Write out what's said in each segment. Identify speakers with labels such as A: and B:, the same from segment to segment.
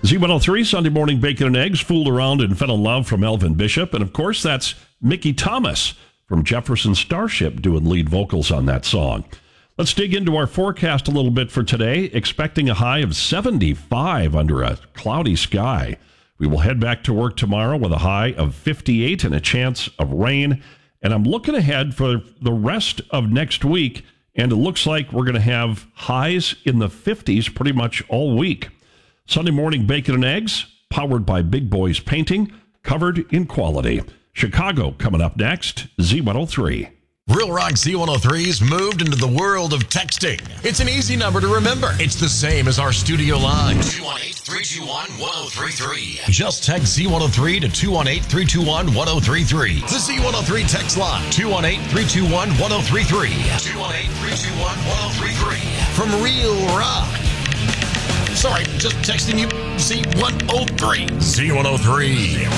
A: Z103, Sunday Morning Bacon and Eggs, Fooled Around and Fell in Love from Elvin Bishop. And, of course, that's Mickey Thomas from Jefferson Starship doing lead vocals on that song. Let's dig into our forecast a little bit for today, expecting a high of 75 under a cloudy sky. We will head back to work tomorrow with a high of 58 and a chance of rain. And I'm looking ahead for the rest of next week, and it looks like we're going to have highs in the 50s pretty much all week. Sunday Morning Bacon and Eggs, powered by Big Boys Painting, covered in quality. Chicago coming up next, Z103.
B: Real Rock Z103's moved into the world of texting. It's an easy number to remember. It's the same as our studio line. 218-321-1033. Just text Z103 to 218-321-1033. The Z103 text line. 218-321-1033. 218-321-1033. From Real Rock. Sorry, just texting you Z103. Z103.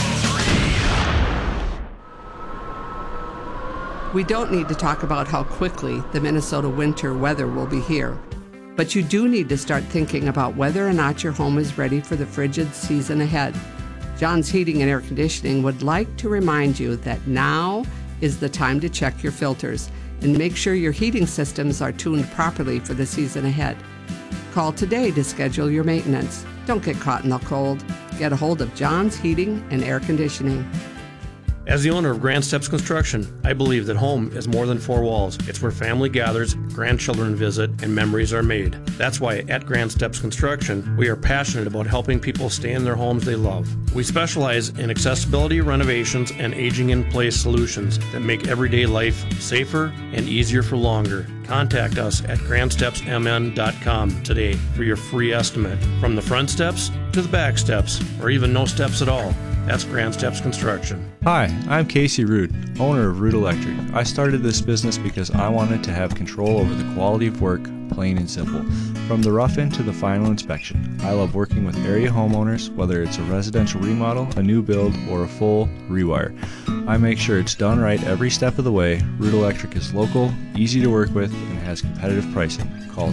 C: We don't need to talk about how quickly the Minnesota winter weather will be here, but you do need to start thinking about whether or not your home is ready for the frigid season ahead. John's Heating and Air Conditioning would like to remind you that now is the time to check your filters and make sure your heating systems are tuned properly for the season ahead. Call today to schedule your maintenance. Don't get caught in the cold. Get a hold of John's Heating and Air Conditioning.
D: As the owner of Grand Steps Construction, I believe that home is more than four walls. It's where family gathers, grandchildren visit, and memories are made. That's why at Grand Steps Construction, we are passionate about helping people stay in their homes they love. We specialize in accessibility renovations and aging-in-place solutions that make everyday life safer and easier for longer. Contact us at grandstepsmn.com today for your free estimate. From the front steps to the back steps, or even no steps at all. That's Grand Steps Construction.
E: Hi, I'm Casey Root, owner of Root Electric. I started this business because I wanted to have control over the quality of work, plain and simple. From the rough-in to the final inspection. I love working with area homeowners, whether it's a residential remodel, a new build, or a full rewire. I make sure it's done right every step of the way. Root Electric is local, easy to work with, and has competitive pricing. Call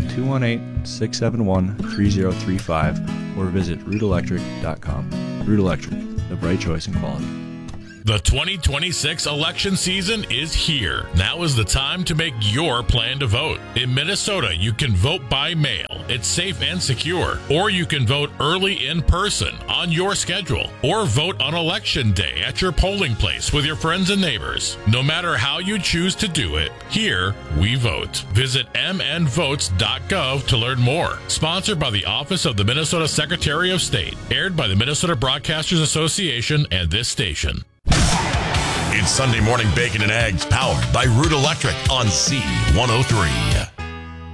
E: 218-671-3035 or visit rootelectric.com. Root Electric, the bright choice in quality.
F: The 2026 election season is here. Now is the time to make your plan to vote. In Minnesota, you can vote by mail. It's safe and secure. Or you can vote early in person on your schedule. Or vote on Election Day at your polling place with your friends and neighbors. No matter how you choose to do it, here we vote. Visit mnvotes.gov to learn more. Sponsored by the Office of the Minnesota Secretary of State. Aired by the Minnesota Broadcasters Association and this station.
B: It's Sunday Morning Bacon and Eggs, powered by Root Electric on Z103.